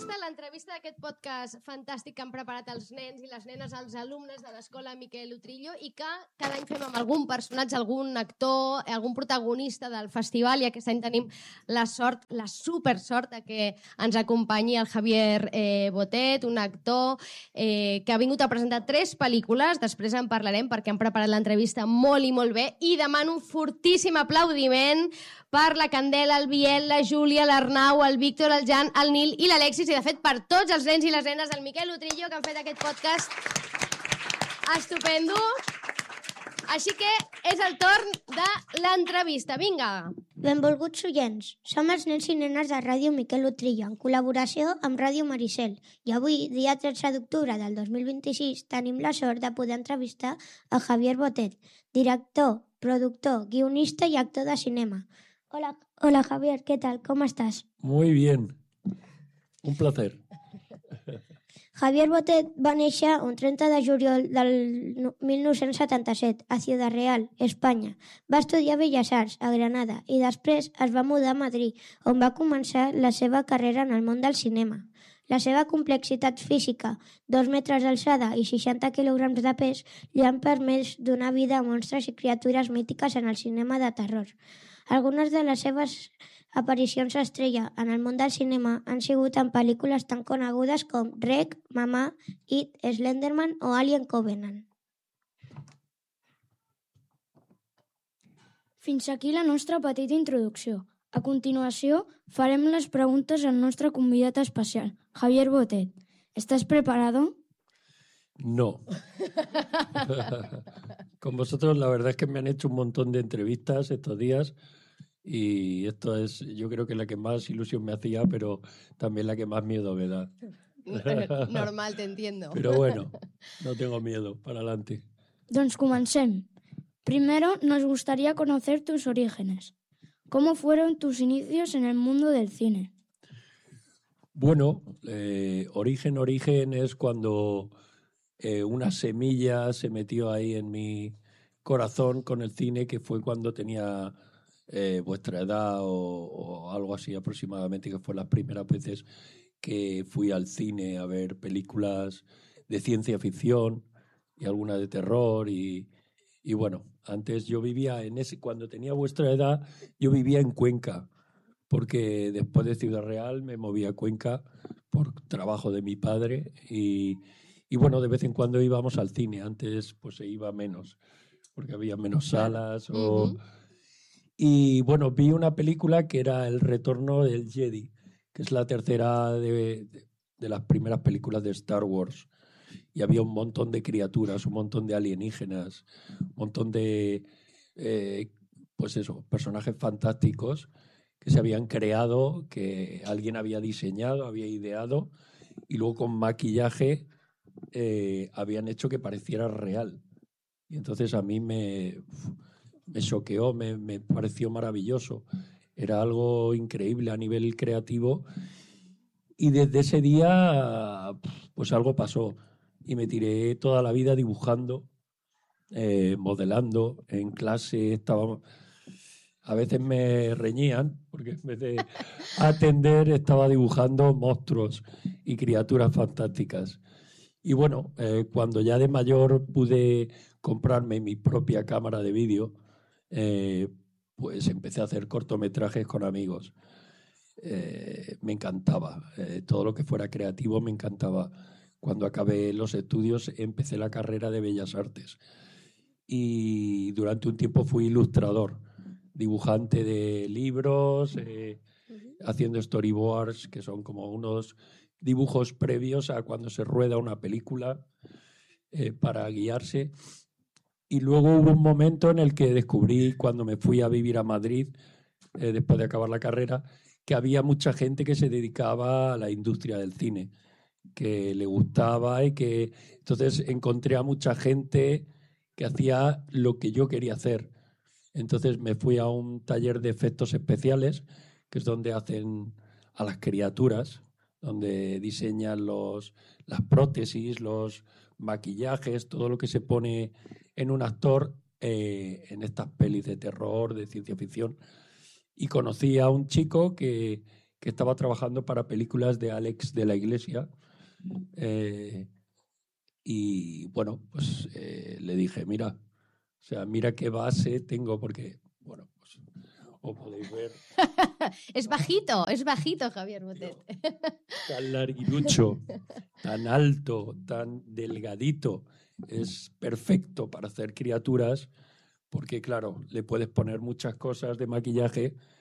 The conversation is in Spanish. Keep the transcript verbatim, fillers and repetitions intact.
l'entrevista, l'entrevista d'aquest podcast fantàstic que han preparat els nens i les nenes, els alumnes de l'escola Miquel Utrillo, i que cada any fem amb algun personatge, algun actor, algun protagonista del festival, i aquest any tenim la sort, la super sort de que ens acompanyi el Javier eh, Botet, un actor eh, que ha vingut a presentar tres pel·lícules, després en parlarem perquè han preparat l'entrevista molt i molt bé, i demano un fortíssim aplaudiment per la Candela, el Biel, la Júlia, l'Arnau, el Víctor, el Jan, el Nil i l'Alexis, i de fet per tots els nens i les nenes del Miquel Utrillo que han fet aquest podcast estupendo. Així que és el torn de l'entrevista. Vinga! Benvolguts oients. Som els nens i nenes de Ràdio Miquel Utrillo, en col·laboració amb Ràdio Maricel. I avui, dia tretze d'octubre del dos mil vint-i-sis, tenim la sort de poder entrevistar a Javier Botet, director, productor, guionista i actor de cinema. Hola, hola Javier, ¿qué tal? ¿Cómo estás? Muy bien. Un placer. Javier Botet va néixer un trenta de juliol del mil nou-cents setanta-set a Ciudad Real, Espanya. Va estudiar Belles Arts a Granada i després es va mudar a Madrid, on va començar la seva carrera en el món del cinema. La seva complexitat física, dos metres d'alçada i seixanta quilograms de pes, li han permès donar vida a monstres i criatures mítiques en el cinema de terror. Algunes de les seves aparicions estrella en el món del cinema han sigut en pel·lícules tan conegudes com Rec, Mamà, It, Slenderman o Alien Covenant. Fins aquí la nostra petita introducció. A continuació, farem les preguntes al nostre convidat especial, Javier Botet. ¿Estás preparado? No. Con vosotros la verdad es que me han hecho un montón de entrevistas estos días y esto es, yo creo que la que más ilusión me hacía, pero también la que más miedo me da. Normal, te entiendo. Pero bueno, no tengo miedo, para adelante. Doncs comencem. Primero, nos gustaría conocer tus orígenes. ¿Cómo fueron tus inicios en el mundo del cine? Bueno, eh, origen, origen es cuando eh, una semilla se metió ahí en mi corazón con el cine, que fue cuando tenía eh, vuestra edad o, o algo así aproximadamente, que fue las primeras veces que fui al cine a ver películas de ciencia ficción y alguna de terror y... Y bueno, antes yo vivía en ese, cuando tenía vuestra edad, yo vivía en Cuenca, porque después de Ciudad Real me moví a Cuenca por trabajo de mi padre y, y bueno, de vez en cuando íbamos al cine. Antes pues se iba menos, porque había menos salas. O... Uh-huh. Y bueno, vi una película que era El Retorno del Jedi, que es la tercera de, de, de las primeras películas de Star Wars. Y había un montón de criaturas, un montón de alienígenas, un montón de, eh, pues eso, personajes fantásticos que se habían creado, que alguien había diseñado, había ideado, y luego con maquillaje eh, habían hecho que pareciera real. Y entonces a mí me, me choqueó, me, me pareció maravilloso. Era algo increíble a nivel creativo. Y desde ese día, pues algo pasó. Y me tiré toda la vida dibujando, eh, modelando. En clase estaba... A veces me reñían, porque en vez de atender estaba dibujando monstruos y criaturas fantásticas. Y bueno, eh, cuando ya de mayor pude comprarme mi propia cámara de vídeo, eh, pues empecé a hacer cortometrajes con amigos. Eh, me encantaba. Eh, todo lo que fuera creativo me encantaba. Cuando acabé los estudios empecé la carrera de Bellas Artes y durante un tiempo fui ilustrador, dibujante de libros, eh, uh-huh. haciendo storyboards, que son como unos dibujos previos a cuando se rueda una película eh, para guiarse. Y luego hubo un momento en el que descubrí, cuando me fui a vivir a Madrid, eh, después de acabar la carrera, que había mucha gente que se dedicaba a la industria del cine, que le gustaba y que entonces encontré a mucha gente que hacía lo que yo quería hacer. Entonces me fui a un taller de efectos especiales, que es donde hacen a las criaturas, donde diseñan los, las prótesis, los maquillajes, todo lo que se pone en un actor eh, en estas pelis de terror, de ciencia ficción. Y conocí a un chico que, que que estaba trabajando para películas de Alex de la Iglesia. Eh, y bueno, pues eh, le dije, mira, o sea, mira qué base tengo, porque, bueno, pues os podéis ver. Es bajito, es bajito, Javier Botet. Tan larguirucho, tan alto, tan delgadito. Es perfecto para hacer criaturas porque, claro, le puedes poner muchas cosas de maquillaje